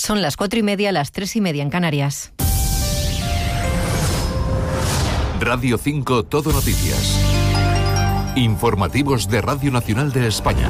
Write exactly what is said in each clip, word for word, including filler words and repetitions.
Son las cuatro y media, las tres y media en Canarias. Radio cinco Todo Noticias. Informativos de Radio Nacional de España.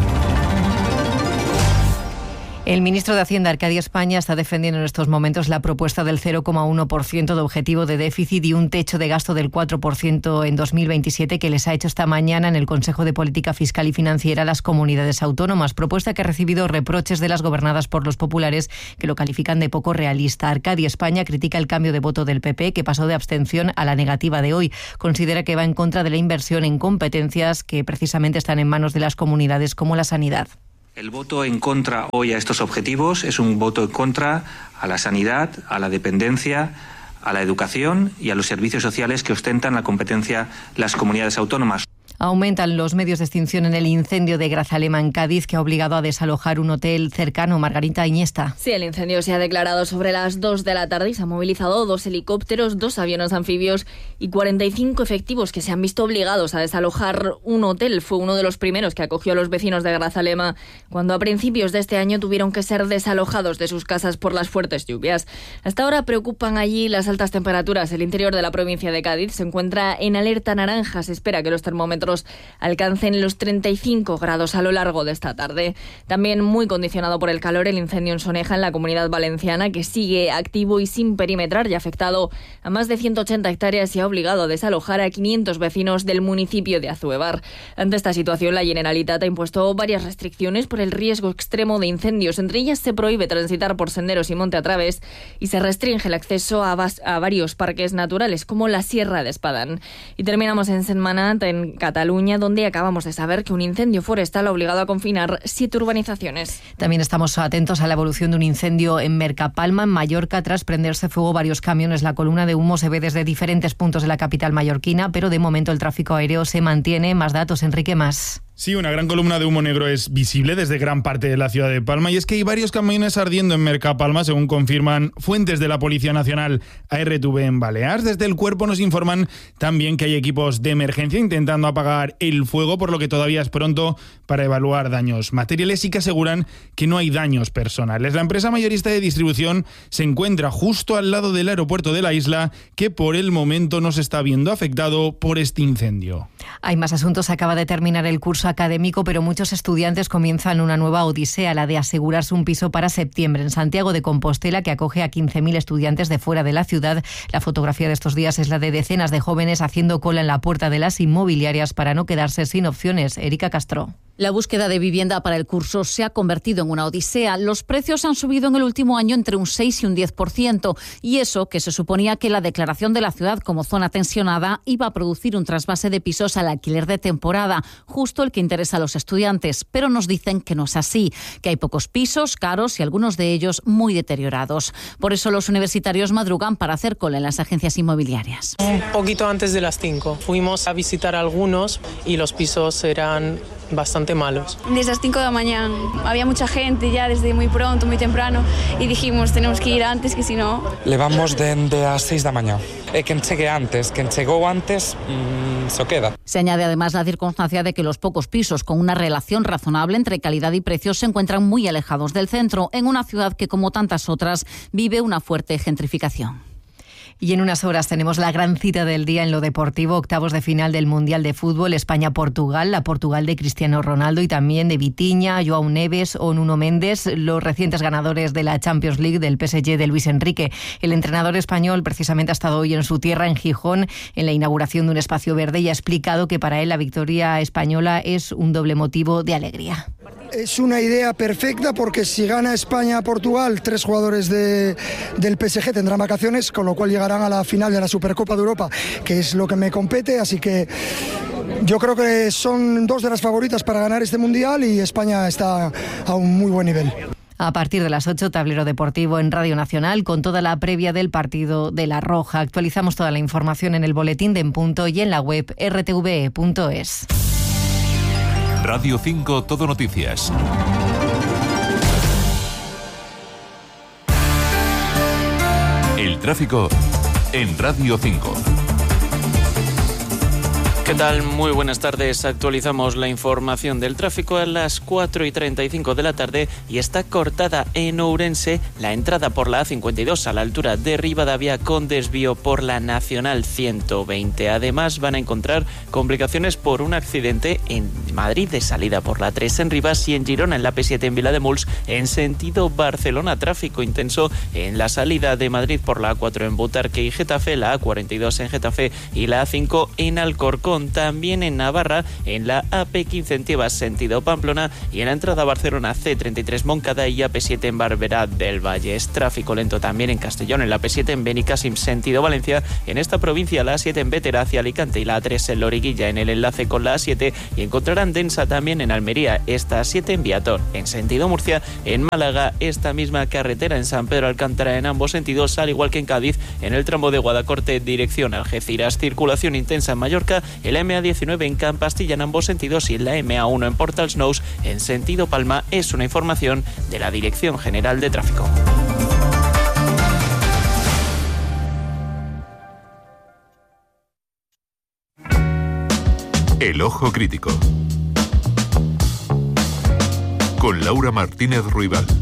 El ministro de Hacienda, Arcadio España, está defendiendo en estos momentos la propuesta del cero coma uno por ciento de objetivo de déficit y un techo de gasto del cuatro por ciento en dos mil veintisiete que les ha hecho esta mañana en el Consejo de Política Fiscal y Financiera a las comunidades autónomas. Propuesta que ha recibido reproches de las gobernadas por los populares, que lo califican de poco realista. Arcadio España critica el cambio de voto del P P, que pasó de abstención a la negativa de hoy. Considera que va en contra de la inversión en competencias que precisamente están en manos de las comunidades, como la sanidad. El voto en contra hoy a estos objetivos es un voto en contra a la sanidad, a la dependencia, a la educación y a los servicios sociales que ostentan la competencia las comunidades autónomas. Aumentan los medios de extinción en el incendio de Grazalema, en Cádiz, que ha obligado a desalojar un hotel cercano. Margarita Iniesta. Sí, el incendio se ha declarado sobre las dos de la tarde y se han movilizado dos helicópteros, dos aviones anfibios y cuarenta y cinco efectivos que se han visto obligados a desalojar un hotel. Fue uno de los primeros que acogió a los vecinos de Grazalema cuando a principios de este año tuvieron que ser desalojados de sus casas por las fuertes lluvias. Hasta ahora preocupan allí las altas temperaturas. El interior de la provincia de Cádiz se encuentra en alerta naranja. Se espera que los termómetros alcancen los treinta y cinco grados a lo largo de esta tarde. También muy condicionado por el calor el incendio en Soneja, en la Comunidad Valenciana, que sigue activo y sin perimetrar y ha afectado a más de ciento ochenta hectáreas y ha obligado a desalojar a quinientos vecinos del municipio de Azuevar. Ante esta situación, la Generalitat ha impuesto varias restricciones por el riesgo extremo de incendios. Entre ellas se prohíbe transitar por senderos y monte a través y se restringe el acceso a, a varios parques naturales, como la Sierra de Espadán. Y terminamos en Sentmenat, en Cataluña, donde acabamos de saber que un incendio forestal ha obligado a confinar siete urbanizaciones. También estamos atentos a la evolución de un incendio en Mercapalma, en Mallorca. Tras prenderse fuego varios camiones, la columna de humo se ve desde diferentes puntos de la capital mallorquina, pero de momento el tráfico aéreo se mantiene. Más datos, Enrique Mas. Sí, una gran columna de humo negro es visible desde gran parte de la ciudad de Palma, y es que hay varios camiones ardiendo en Mercapalma, según confirman fuentes de la Policía Nacional a R T V en Balears. Desde el cuerpo nos informan también que hay equipos de emergencia intentando apagar el fuego, por lo que todavía es pronto para evaluar daños materiales, y que aseguran que no hay daños personales. La empresa mayorista de distribución se encuentra justo al lado del aeropuerto de la isla, que por el momento no se está viendo afectado por este incendio. Hay más asuntos. Acaba de terminar el curso académico, pero muchos estudiantes comienzan una nueva odisea, la de asegurarse un piso para septiembre. En Santiago de Compostela, que acoge a quince mil estudiantes de fuera de la ciudad, la fotografía de estos días es la de decenas de jóvenes haciendo cola en la puerta de las inmobiliarias para no quedarse sin opciones. Erika Castro. La búsqueda de vivienda para el curso se ha convertido en una odisea. Los precios han subido en el último año entre un seis y un diez por ciento. Y eso que se suponía que la declaración de la ciudad como zona tensionada iba a producir un trasvase de pisos al alquiler de temporada, justo el que interesa a los estudiantes. Pero nos dicen que no es así, que hay pocos pisos caros y algunos de ellos muy deteriorados. Por eso los universitarios madrugan para hacer cola en las agencias inmobiliarias. Un poquito antes de las cinco. Fuimos a visitar algunos y los pisos eran bastante malos. Desde las cinco de la mañana había mucha gente ya desde muy pronto, muy temprano, y dijimos tenemos que ir antes, que si no... Levamos desde las seis de la mañana. Eh, quien llegue antes, quien llegó antes, mmm, se queda. Se añade además la circunstancia de que los pocos pisos con una relación razonable entre calidad y precios se encuentran muy alejados del centro, en una ciudad que, como tantas otras, vive una fuerte gentrificación. Y en unas horas tenemos la gran cita del día en lo deportivo, octavos de final del Mundial de Fútbol, España-Portugal, la Portugal de Cristiano Ronaldo y también de Vitinha, João Neves o Nuno Méndez, los recientes ganadores de la Champions League del P S G de Luis Enrique. El entrenador español precisamente ha estado hoy en su tierra, en Gijón, en la inauguración de un espacio verde, y ha explicado que para él la victoria española es un doble motivo de alegría. Es una idea perfecta porque si gana España a Portugal, tres jugadores de, del P S G tendrán vacaciones, con lo cual llegarán a la final de la Supercopa de Europa, que es lo que me compete, así que yo creo que son dos de las favoritas para ganar este Mundial y España está a un muy buen nivel. A partir de las ocho, tablero deportivo en Radio Nacional con toda la previa del partido de La Roja. Actualizamos toda la información en el boletín de En Punto y en la web erre te ve e punto es. Radio cinco Todo Noticias. El tráfico en Radio cinco. ¿Qué tal? Muy buenas tardes. Actualizamos la información del tráfico a las cuatro y treinta y cinco de la tarde y está cortada en Ourense la entrada por la A cincuenta y dos a la altura de Rivadavia con desvío por la Nacional ciento veinte. Además van a encontrar complicaciones por un accidente en Madrid de salida por la tres en Rivas y en Girona en la P siete en Vilademuls en sentido Barcelona. Tráfico intenso en la salida de Madrid por la A cuatro en Butarque y Getafe, la A cuarenta y dos en Getafe y la A cinco en Alcorcón. También en Navarra, en la A P quince en Tiebas, sentido Pamplona, y en la entrada a Barcelona C treinta y tres Moncada y A P siete en Barberá del Valle. Es tráfico lento también en Castellón, en la A P siete en Benicàssim, sentido Valencia. En esta provincia, la A siete en Bétera hacia Alicante y la A tres en Loriguilla en el enlace con la A siete. Y encontrarán densa también en Almería, esta A siete en Viator. En sentido Murcia, en Málaga, esta misma carretera en San Pedro Alcántara en ambos sentidos, al igual que en Cádiz, en el tramo de Guadacorte, dirección Algeciras. Circulación intensa en Mallorca, el M A diecinueve en Campastilla en ambos sentidos y la M A uno en Portalsnous en sentido Palma. Es una información de la Dirección General de Tráfico. El Ojo Crítico con Laura Martínez Ruibal.